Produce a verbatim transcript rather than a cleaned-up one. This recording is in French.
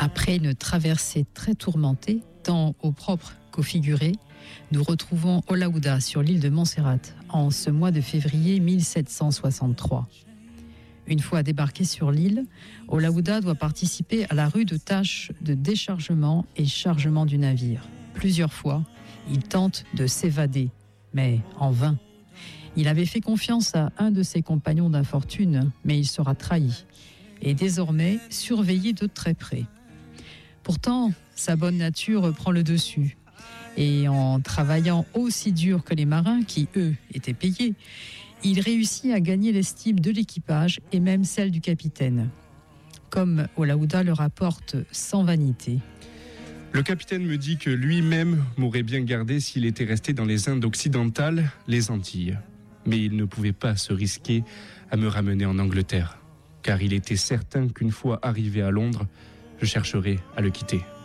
Après une traversée très tourmentée, tant au propre qu'au figuré, nous retrouvons Olaouda sur l'île de Montserrat en ce mois de février mille sept cent soixante-trois. Une fois débarqué sur l'île, Olaouda doit participer à la rude tâche de déchargement et chargement du navire. Plusieurs fois, il tente de s'évader, mais en vain. Il avait fait confiance à un de ses compagnons d'infortune, mais il sera trahi et désormais surveillé de très près. Pourtant, sa bonne nature prend le dessus. Et en travaillant aussi dur que les marins, qui eux étaient payés, il réussit à gagner l'estime de l'équipage et même celle du capitaine. Comme Olaouda le rapporte sans vanité. Le capitaine me dit que lui-même m'aurait bien gardé s'il était resté dans les Indes occidentales, les Antilles. Mais il ne pouvait pas se risquer à me ramener en Angleterre, car il était certain qu'une fois arrivé à Londres, je chercherais à le quitter.